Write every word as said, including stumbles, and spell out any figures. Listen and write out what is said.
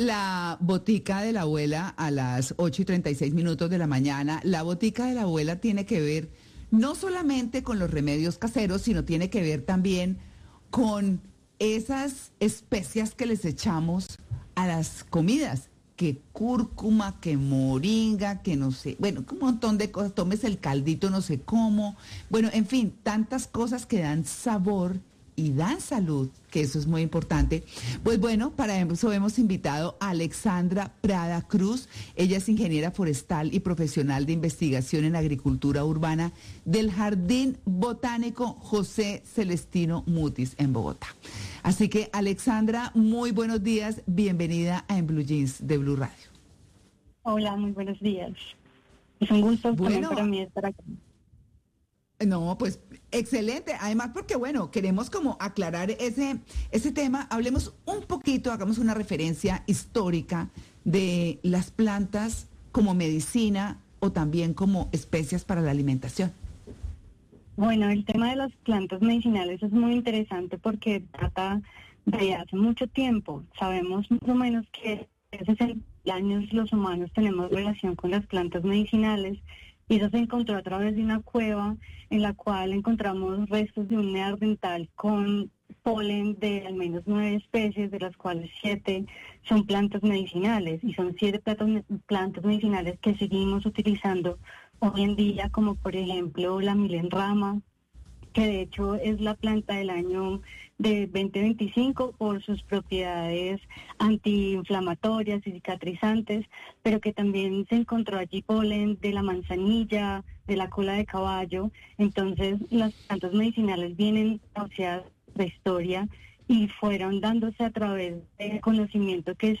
la botica de la abuela a las ocho y treinta y seis minutos de la mañana. La botica de la abuela tiene que ver no solamente con los remedios caseros, sino tiene que ver también con esas especias que les echamos a las comidas, que cúrcuma, que moringa, que no sé, bueno, un montón de cosas, tomes el caldito no sé cómo, bueno, en fin, tantas cosas que dan sabor y dan salud, que eso es muy importante. Pues bueno, para eso hemos invitado a Alexandra Prada Cruz. Ella es ingeniera forestal y profesional de investigación en agricultura urbana del Jardín Botánico José Celestino Mutis en Bogotá. Así que, Alexandra, muy buenos días, bienvenida a En Blue Jeans de Blue Radio. Hola, muy buenos días. Es un gusto bueno, también para mí estar aquí. No, pues excelente. Además, porque bueno, queremos como aclarar ese, ese tema. Hablemos un poquito, hagamos una referencia histórica de las plantas como medicina o también como especias para la alimentación. Bueno, el tema de las plantas medicinales es muy interesante porque trata de hace mucho tiempo. Sabemos más o menos que hace sesenta años los humanos tenemos relación con las plantas medicinales. Y eso se encontró a través de una cueva en la cual encontramos restos de un neandertal con polen de al menos nueve especies, de las cuales siete son plantas medicinales. Y son siete plantas, plantas medicinales que seguimos utilizando hoy en día, como por ejemplo la milenrama, que de hecho es la planta del año de veinte veinticinco por sus propiedades antiinflamatorias y cicatrizantes, pero que también se encontró allí polen de la manzanilla, de la cola de caballo. Entonces las plantas medicinales vienen asociadas a la historia y fueron dándose a través del conocimiento que